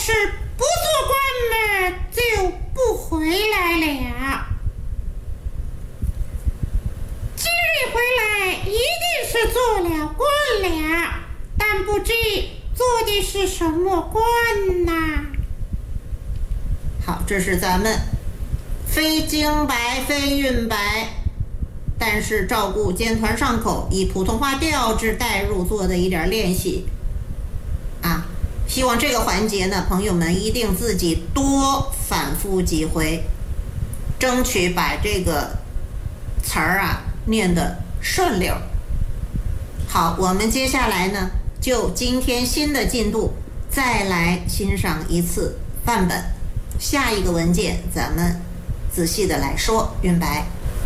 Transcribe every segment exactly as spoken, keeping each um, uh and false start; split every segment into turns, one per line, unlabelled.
是不做官呢，就不回来了。今日回来一定是做了官了，但不知做的是什么官呐？
好，这是咱们非京白非韵白，但是照顾尖团上口，以普通话调制带入做的一点练习啊。希望这个环节呢，朋友们一定自己多反复几回，争取把这个词儿啊念得顺溜。好，我们接下来呢，就今天新的进度再来欣赏一次范本。下一个文件咱们仔细的来说韵白。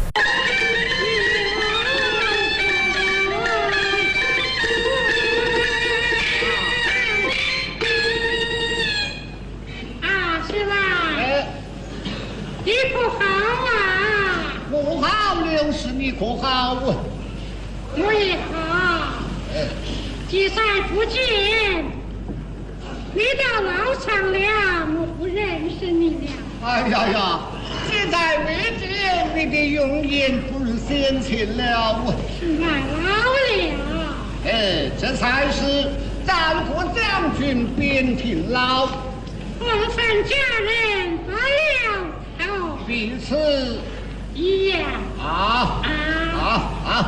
啊，是吧？哎，你可好啊？
我好，刘氏你可好？
我也好。
哎，
几载不见，你到老场了，我不认识你了。
哎呀呀，几载未见，你的容颜不如先前了。
是啊，老了。
哎，这才是战国将军边庭老，
我分家人不了头，
彼此
一样
啊
啊
啊啊！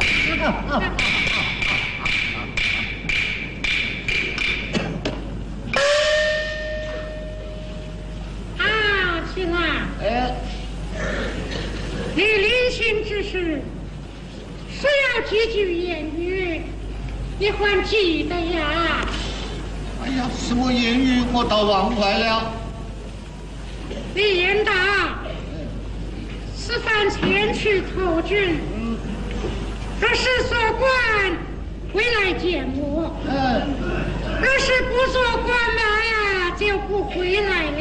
啊，是啦。
哎，
你临行之时，说要几句言语，你还记得呀？
哎呀，什么言语我倒忘怀了。
李延达，此番前去投军，若是做官，回来见我；
哎。
若是不做官嘛，就不回来了。